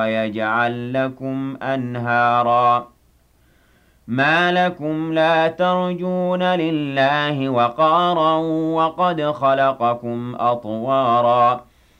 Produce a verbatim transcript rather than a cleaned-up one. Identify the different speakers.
Speaker 1: ويجعل لكم أنهارا ما لكم لا ترجون لله وقارا وقد خلقكم أطوارا